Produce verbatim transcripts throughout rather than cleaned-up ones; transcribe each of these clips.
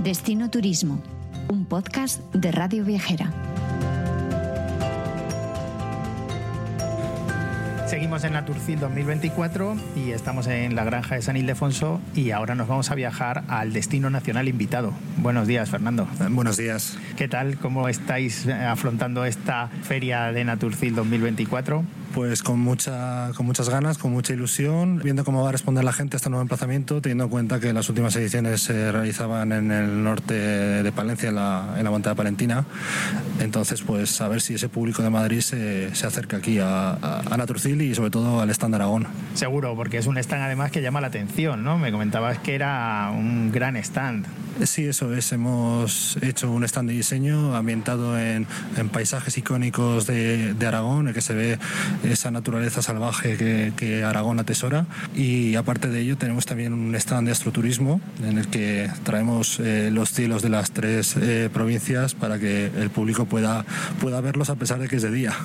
Destino Turismo, un podcast de Radio Viajera. Seguimos en Naturcil dos mil veinticuatro y estamos en la granja de San Ildefonso y ahora nos vamos a viajar al destino nacional invitado. Buenos días, Fernando. Buenos días. ¿Qué tal? ¿Cómo estáis afrontando esta feria de Naturcil dos mil veinticuatro? Pues con mucha, con muchas ganas, con mucha ilusión, viendo cómo va a responder la gente a este nuevo emplazamiento, teniendo en cuenta que las últimas ediciones se realizaban en el norte de Palencia, en la, en la montaña palentina. Entonces, pues a ver si ese público de Madrid se, se acerca aquí a, a, a Naturcil y sobre todo al stand de Aragón. Seguro, porque es un stand además que llama la atención, ¿no? Me comentabas que era un gran stand. Sí, eso es. Hemos hecho un stand de diseño ambientado en, en paisajes icónicos de, de Aragón, en el que se ve esa naturaleza salvaje que, que Aragón atesora, y aparte de ello tenemos también un stand de astroturismo en el que traemos eh, los cielos de las tres eh, provincias para que el público pueda, pueda verlos a pesar de que es de día.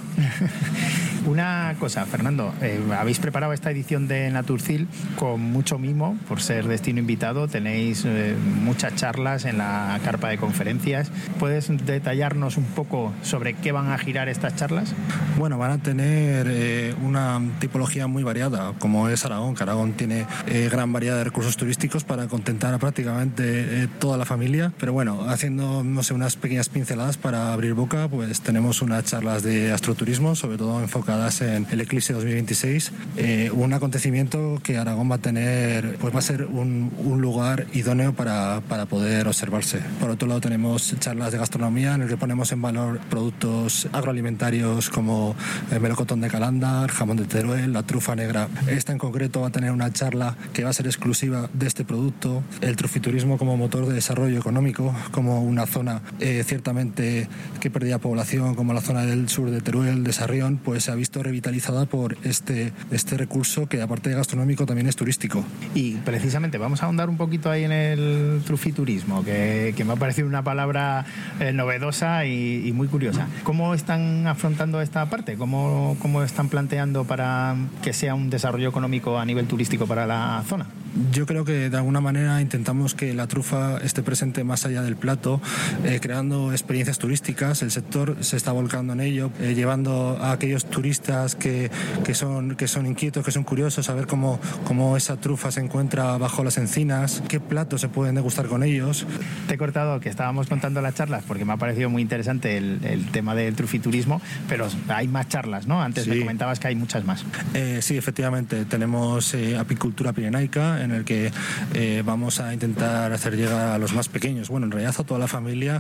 Una cosa, Fernando, eh, habéis preparado esta edición de Naturcil con mucho mimo por ser destino invitado, tenéis eh, muchas charlas en la carpa de conferencias. ¿Puedes detallarnos un poco sobre qué van a girar estas charlas? Bueno, van a tener eh, una tipología muy variada, como es Aragón, que Aragón tiene eh, gran variedad de recursos turísticos para contentar a prácticamente eh, toda la familia, pero bueno, haciendo no sé, unas pequeñas pinceladas para abrir boca, pues tenemos unas charlas de astroturismo, sobre todo enfocadas en el Eclipse dos mil veintiséis, eh, un acontecimiento que Aragón va a tener, pues va a ser un, un lugar idóneo para, para poder observarse. Por otro lado tenemos charlas de gastronomía en el que ponemos en valor productos agroalimentarios como el melocotón de Calanda, jamón de Teruel, la trufa negra. Esta en concreto va a tener una charla que va a ser exclusiva de este producto, el trufiturismo como motor de desarrollo económico, como una zona eh, ciertamente que perdía población, como la zona del sur de Teruel, de Sarrión, pues se ha visto revitalizada por este, este recurso que aparte de gastronómico también es turístico. Y precisamente vamos a ahondar un poquito ahí en el trufiturismo, que, que me ha parecido una palabra eh, novedosa y, y muy curiosa. ¿Cómo están afrontando esta parte? ¿Cómo, cómo están planteando para que sea un desarrollo económico a nivel turístico para la zona? Yo creo que de alguna manera intentamos que la trufa esté presente más allá del plato, eh, creando experiencias turísticas. El sector se está volcando en ello, eh, llevando a aquellos turistas que, que, son, que son inquietos, que son curiosos, a ver cómo, cómo esa trufa se encuentra bajo las encinas, qué platos se pueden degustar con ellos. Te he cortado que estábamos contando las charlas porque me ha parecido muy interesante el, el tema del trufiturismo, pero hay más charlas, ¿no? Antes sí. Me comentabas que hay muchas más. Eh, sí, efectivamente. Tenemos eh, apicultura pirenaica, en el que eh, vamos a intentar hacer llegar a los más pequeños, bueno, en realidad a toda la familia,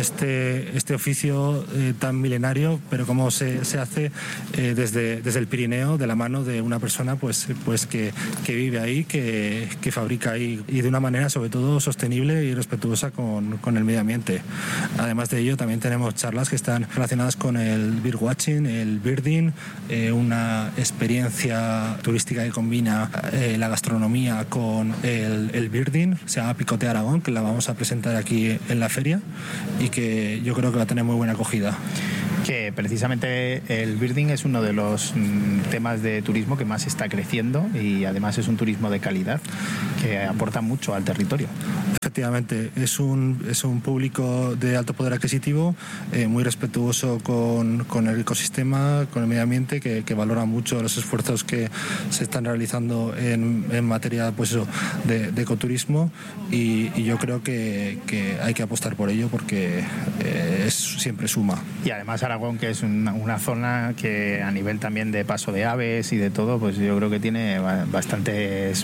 este, este oficio eh, tan milenario, pero cómo se, se hace eh, desde, desde el Pirineo, de la mano de una persona pues, pues que, que vive ahí, que, que fabrica ahí, y de una manera sobre todo sostenible y respetuosa con, con el medio ambiente. Además de ello, también tenemos charlas que están relacionadas con el birdwatching, el birding, eh, una experiencia turística que combina eh, la gastronomía con el, el birding, se llama Picotea Aragón, que la vamos a presentar aquí en la feria y que yo creo que va a tener muy buena acogida. Que precisamente el birding es uno de los mm, temas de turismo que más está creciendo y además es un turismo de calidad que aporta mucho al territorio. Efectivamente, es un, es un público de alto poder adquisitivo, eh, muy respetuoso con, con el ecosistema, con el medio ambiente, que, que valora mucho los esfuerzos que se están realizando en, en materia pues eso, de, de ecoturismo y, y yo creo que, que hay que apostar por ello porque eh, es, siempre suma. Y además Aragón, que es una, una zona que a nivel también de paso de aves y de todo, pues yo creo que tiene bastantes,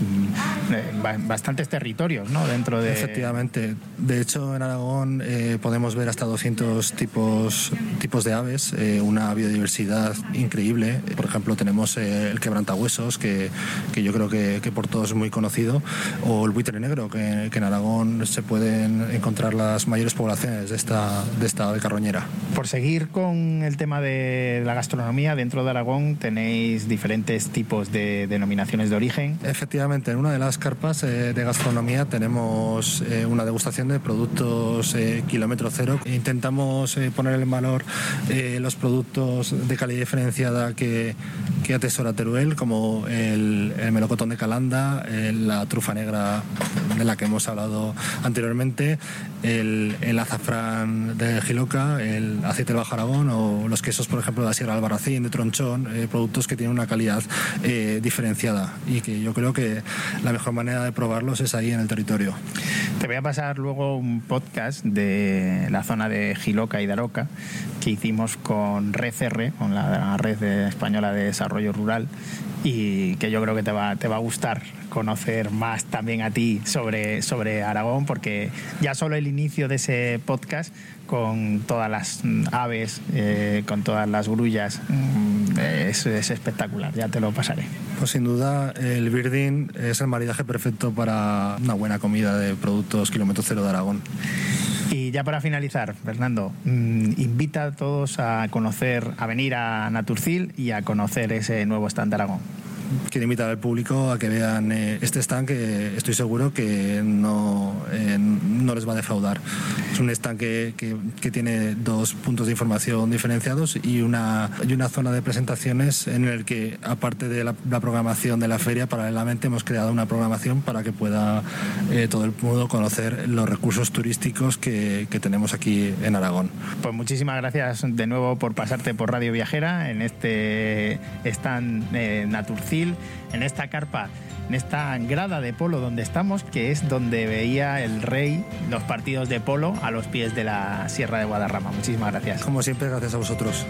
bastantes territorios, ¿no? Dentro de... Efectivamente. De hecho, en Aragón eh, podemos ver hasta doscientos tipos, tipos de aves, eh, una biodiversidad increíble. Por ejemplo, tenemos eh, el quebrantahuesos, que, que yo creo que, que por todos es muy conocido, o el buitre negro, que, que en Aragón se pueden encontrar las mayores poblaciones de esta, de esta ave carroñera. Por seguir con con el tema de la gastronomía, dentro de Aragón tenéis diferentes tipos de denominaciones de origen. Efectivamente, en una de las carpas eh, de gastronomía tenemos eh, una degustación de productos eh, kilómetro cero. Intentamos eh, poner en valor eh, los productos de calidad diferenciada que, que atesora Teruel, como el, el melocotón de Calanda, eh, la trufa negra de la que hemos hablado anteriormente, el, el azafrán de Jiloca, el aceite del Bajo Aragón o los quesos, por ejemplo, de la Sierra de Albarracín, de Tronchón, eh, productos que tienen una calidad eh, diferenciada y que yo creo que la mejor manera de probarlos es ahí en el territorio. Te voy a pasar luego un podcast de la zona de Jiloca y Daroca que hicimos con Red R, con la Red Española de Desarrollo Rural, y que yo creo que te va, te va a gustar conocer más también a ti sobre, sobre Aragón, porque ya solo el inicio de ese podcast con todas las aves, eh, con todas las grullas, es, es espectacular, ya te lo pasaré. Pues sin duda el birding es el maridaje perfecto para una buena comida de productos kilómetro cero de Aragón. Y ya para finalizar, Fernando, mmm, invita a todos a conocer, a venir a Naturcil y a conocer ese nuevo stand de Aragón. Quiero invitar al público a que vean eh, este stand, que estoy seguro que no, eh, no les va a defraudar. Es un stand que, que, que tiene dos puntos de información diferenciados y una, y una zona de presentaciones en el que, aparte de la, la programación de la feria, paralelamente hemos creado una programación para que pueda eh, todo el mundo conocer los recursos turísticos que, que tenemos aquí en Aragón. Pues muchísimas gracias de nuevo por pasarte por Radio Viajera en este stand eh, Naturcil, en esta carpa, en esta grada de polo donde estamos, que es donde veía el rey los partidos de polo a los pies de la Sierra de Guadarrama. Muchísimas gracias. Como siempre, gracias a vosotros.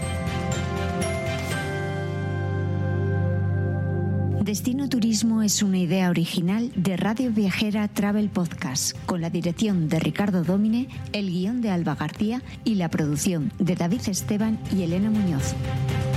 Destino Turismo es una idea original de Radio Viajera Travel Podcast, con la dirección de Ricardo Dómine, el guión de Alba García y la producción de David Esteban y Elena Muñoz.